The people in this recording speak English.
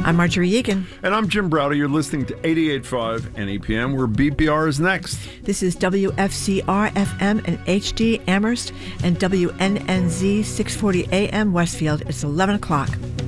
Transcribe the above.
I'm Marjorie Egan. And I'm Jim Browder. You're listening to 88.5 NEPM, where BPR is next. This is WFCR FM in HD Amherst and WNNZ 640 AM Westfield. It's 11 o'clock.